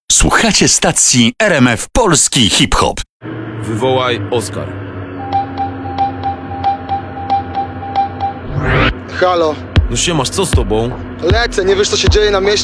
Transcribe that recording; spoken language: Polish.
Słuchacie stacji RMF Polski Hip Hop. Wywołaj Oskar. Halo, No siemasz, co z tobą? lecę, nie wiesz co się dzieje na mieście?